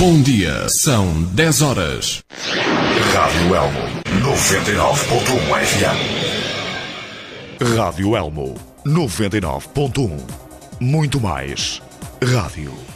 Bom dia, são 10 horas. Rádio Elmo 99.1 FM. Rádio Elmo 99.1. Muito mais rádio.